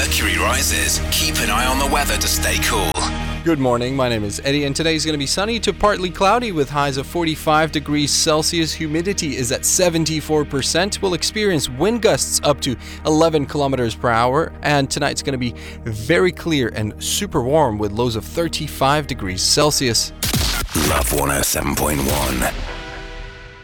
Mercury rises, keep an eye on the weather to stay cool. Good morning, my name is Eddie, and today's going to be sunny to partly cloudy with highs of 45 degrees Celsius. Humidity is at 74%. We'll experience wind gusts up to 11 kilometers per hour, and tonight's going to be very clear and super warm with lows of 35 degrees Celsius. Love 107.1.